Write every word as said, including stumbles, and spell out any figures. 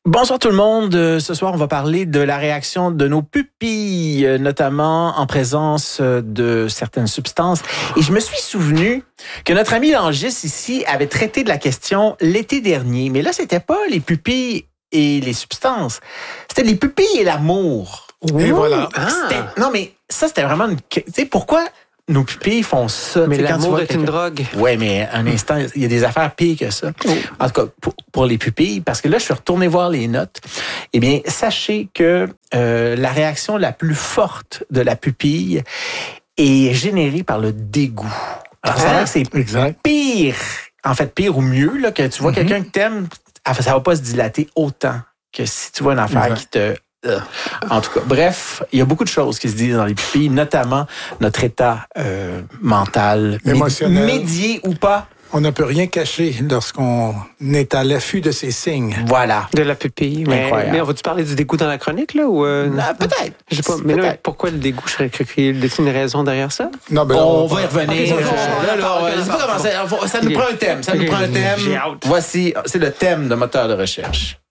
Bonsoir tout le monde. Ce soir, on va parler de la réaction de nos pupilles, notamment en présence de certaines substances. Et je me suis souvenu que notre ami Langis ici avait traité de la question l'été dernier. Mais là, c'était pas les pupilles et les substances. C'était les pupilles et l'amour. Et voilà. Ah. Non, mais ça, c'était vraiment une... Tu sais, pourquoi nos pupilles font ça? Mais l'amour est une drogue. Oui, mais un instant, il y a des affaires pires que ça. Oh. En tout cas, pour, pour les pupilles, parce que là, je suis retourné voir les notes. Eh bien, sachez que euh, la réaction la plus forte de la pupille est générée par le dégoût. Alors, ça a l'air que c'est exact. pire, en fait, pire ou mieux, là, que tu vois mm-hmm. quelqu'un que t'aimes, ça va pas se dilater autant que si tu vois une affaire exact. qui te... En tout cas, bref, il y a beaucoup de choses qui se disent dans les pupilles, notamment notre état euh, mental, émotionnel, médié ou pas. On ne peut rien cacher lorsqu'on est à l'affût de ces signes. Voilà. De la pupille. Mais, mais on va-tu parler du dégoût dans la chronique, là? Ou euh... non, peut-être. Je sais pas. Mais là, pourquoi le dégoût? Je serais cru qu'il y a une raison derrière ça? Non, ben, on, on va y revenir. Okay, là, là, là, ça, ça nous prend un thème. Ça nous prend un thème. J'ai hâte. Voici, c'est le thème de moteur de recherche.